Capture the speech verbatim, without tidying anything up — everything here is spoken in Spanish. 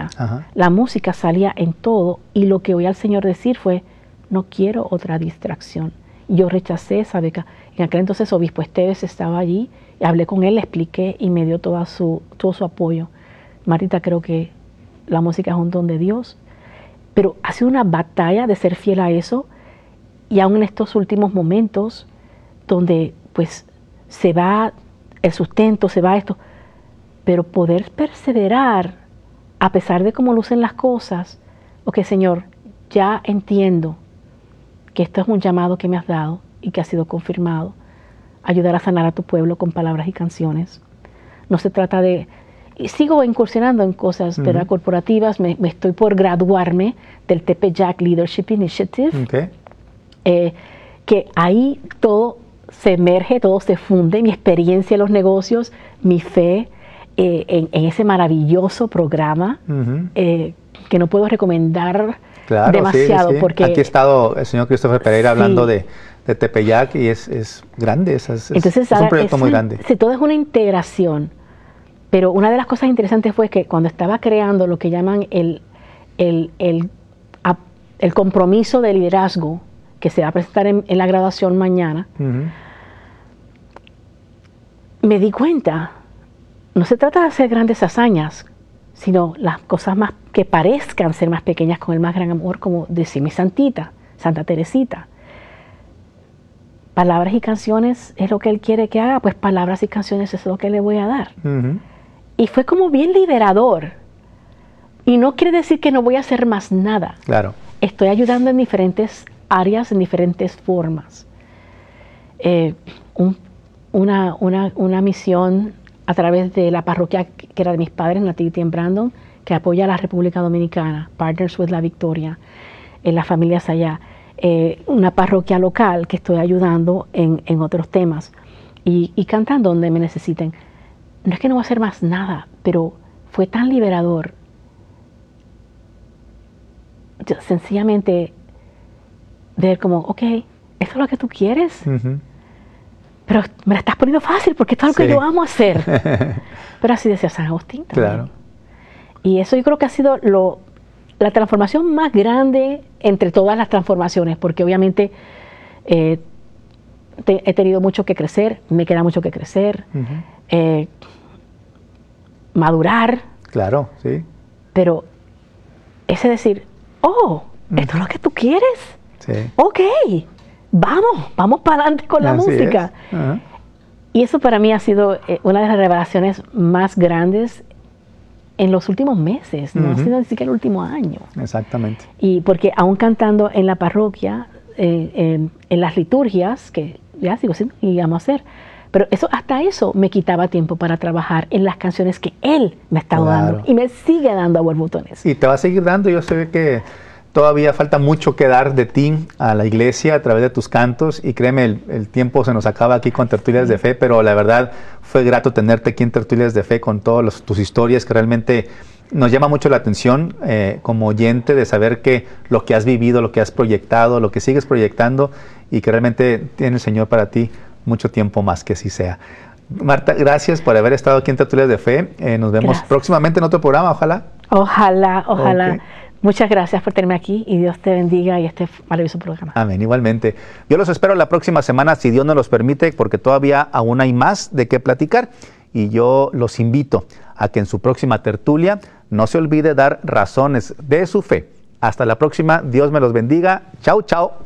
música. Ajá. La música salía en todo y lo que oí al Señor decir fue, no quiero otra distracción. Yo rechacé esa beca. En aquel entonces Obispo Esteves estaba allí, hablé con él, le expliqué y me dio toda su, todo su apoyo. Martita, creo que la música es un don de Dios, pero ha sido una batalla de ser fiel a eso, y aún en estos últimos momentos donde pues se va el sustento, se va esto, pero poder perseverar a pesar de cómo lucen las cosas. Ok, Señor, ya entiendo que esto es un llamado que me has dado y que ha sido confirmado. Ayudar a sanar a tu pueblo con palabras y canciones. No se trata de... Y sigo incursionando en cosas, ¿verdad? Uh-huh. corporativas. Me, me estoy por graduarme del Tepeyac Leadership Initiative. Okay. Eh, que ahí todo se emerge, todo se funde, mi experiencia en los negocios, mi fe eh, en, en ese maravilloso programa Uh-huh. eh, que no puedo recomendar Claro, demasiado. sí, sí. Porque aquí ha estado el señor Christopher Pereira sí. hablando de, de Tepeyac y es, es grande, es, es, Entonces, es un proyecto es muy una, grande. Sí, todo es una integración, pero una de las cosas interesantes fue que cuando estaba creando lo que llaman el, el, el, el compromiso de liderazgo, que se va a presentar en, en la graduación mañana, Uh-huh. me di cuenta, no se trata de hacer grandes hazañas, sino las cosas más que parezcan ser más pequeñas con el más gran amor, como decía mi santita, Santa Teresita. Palabras y canciones es lo que Él quiere que haga, pues palabras y canciones es lo que le voy a dar. Uh-huh. Y fue como bien liberador. Y no quiere decir que no voy a hacer más nada. Claro. Estoy ayudando en diferentes áreas, en diferentes formas. Eh, un, una, una, una misión a través de la parroquia que era de mis padres, Nativity en Brandon, que apoya a la República Dominicana, Partners with la Victoria, en las familias allá. Eh, una parroquia local que estoy ayudando en, en otros temas y, y cantando donde me necesiten. No es que no voy a hacer más nada, pero fue tan liberador. Yo, sencillamente ver como, ok, esto es lo que tú quieres, Uh-huh. pero me la estás poniendo fácil porque esto es lo Sí. que yo amo hacer. Pero así decía San Agustín también. Claro. Y eso yo creo que ha sido lo, la transformación más grande entre todas las transformaciones, porque obviamente eh, te, he tenido mucho que crecer, me queda mucho que crecer, Uh-huh. eh, madurar, Claro, sí. pero ese decir, oh, esto Uh-huh. es lo que tú quieres, Sí. ok, vamos, vamos para adelante con la Así música. es. Uh-huh. Y eso para mí ha sido eh, una de las revelaciones más grandes en los últimos meses, no Uh-huh. ha sido ni siquiera el último año. Exactamente. Y porque aún cantando en la parroquia, eh, eh, en las liturgias, que ya sigo haciendo y vamos a hacer, pero eso, hasta eso me quitaba tiempo para trabajar en las canciones que Él me estaba Claro. dando y me sigue dando a borbotones. Y te va a seguir dando, yo sé que todavía falta mucho que dar de ti a la iglesia a través de tus cantos y créeme, el, el tiempo se nos acaba aquí con Tertulias de Fe, pero la verdad fue grato tenerte aquí en Tertulias de Fe con todas tus historias que realmente nos llama mucho la atención eh, como oyente de saber que lo que has vivido, lo que has proyectado, lo que sigues proyectando y que realmente tiene el Señor para ti mucho tiempo más, que así sea. Marta, gracias por haber estado aquí en Tertulias de Fe. Eh, nos vemos Gracias. próximamente en otro programa, ojalá. Ojalá, ojalá. Ok. Muchas gracias por tenerme aquí y Dios te bendiga y este maravilloso programa. Amén, igualmente. Yo los espero la próxima semana, si Dios nos los permite, porque todavía aún hay más de qué platicar. Y yo los invito a que en su próxima tertulia no se olvide dar razones de su fe. Hasta la próxima, Dios me los bendiga. Chao, chao.